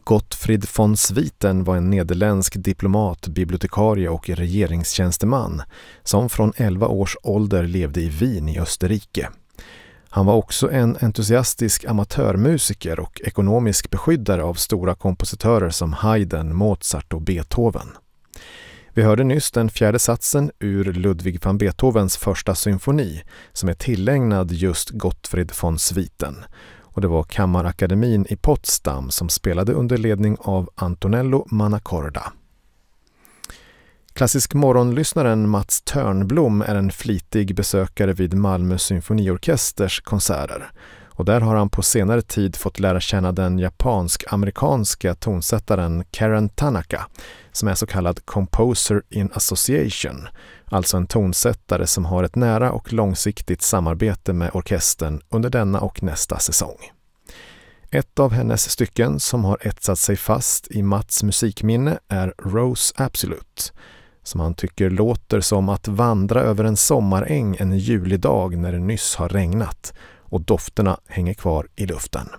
Gottfried von Swieten var en nederländsk diplomat, bibliotekarie och regeringstjänsteman som från 11 års ålder levde i Wien i Österrike. Han var också en entusiastisk amatörmusiker och ekonomisk beskyddare av stora kompositörer som Haydn, Mozart och Beethoven. Vi hörde nyss den 4:e satsen ur Ludwig van Beethovens första symfoni som är tillägnad just Gottfried von Swieten. Och det var Kammarakademin i Potsdam som spelade under ledning av Antonello Mannacorda. Klassisk morgonlyssnaren Mats Törnblom är en flitig besökare vid Malmö symfoniorkesters konserter. Och där har han på senare tid fått lära känna den japansk-amerikanska tonsättaren Karen Tanaka som är så kallad Composer in Association, alltså en tonsättare som har ett nära och långsiktigt samarbete med orkestern under denna och nästa säsong. Ett av hennes stycken som har etsat sig fast i Mats musikminne är Rose Absolute, som han tycker låter som att vandra över en sommaräng en julidag när det nyss har regnat och dofterna hänger kvar i luften.